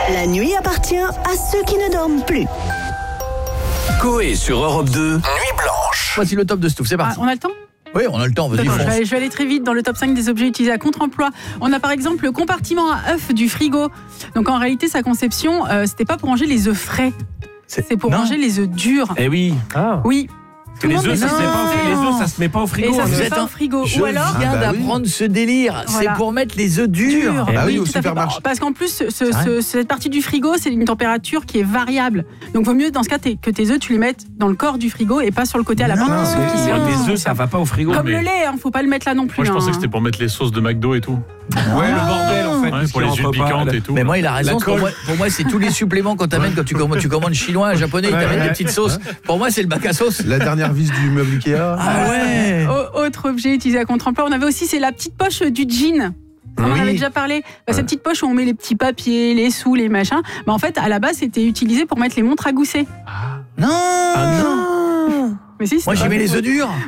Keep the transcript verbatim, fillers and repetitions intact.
La nuit appartient à ceux qui ne dorment plus. Coé sur Europe deux, Nuit Blanche. Voici le top de Stouff, c'est parti. Ah, on a le temps ? Oui, on a le temps, vas-y, D'accord, je, fonce. vais aller, je vais aller très vite dans le top cinq des objets utilisés à contre-emploi. On a par exemple le compartiment à œufs du frigo. Donc en réalité, sa conception, euh, c'était pas pour ranger les œufs frais. C'est, c'est pour non. ranger les œufs durs. Eh oui. Ah. Oui. Tout le Les monde œufs, met ça se met ça pas au frigo. Les œufs, ça se met pas au frigo. Et ça hein. se Vous met êtes pas un- au frigo. Je Ou alors, viens Ah bah d'apprendre ce délire. Voilà. C'est pour mettre les œufs durs. dur. Ah oui, au tout à fait. supermarché. Parce qu'en plus, ce, ce, vrai ce- cette partie du frigo, c'est une température qui est variable. Donc, vaut mieux dans ce cas t'es- que tes œufs, tu les mettes dans le corps du frigo et pas sur le côté à la Non, porte. c'est- Qui Moi, sont- les œufs, ça va pas au frigo. Comme mais- le lait, hein, faut pas le mettre là non plus. Moi, je pensais hein. que c'était pour mettre les sauces de McDo et tout. Ouais, le bordel en fait. Ouais, tout ce pour qui les rentre huiles pas, piquantes là. et tout. Mais moi, il a raison. La Pour colle. moi, pour moi, c'est tous les suppléments quand t'amènes, quand tu commandes, tu commandes chinois, un japonais, ils Ouais, t'amènent ouais. des petites sauces. Pour moi, c'est le bac à sauce. La dernière vis du meuble Ikea. Ah ouais. Au- Autre objet utilisé à contre-emploi, on avait aussi, c'est la petite poche du jean. On en Oui. avait déjà parlé. Bah, cette petite poche où on met les petits papiers, les sous, les machins. Bah, en fait, à la base, c'était utilisé pour mettre les montres à gousset. Non. Ah non. Mais si, Moi, c'était j'y pas mets fait. les œufs durs.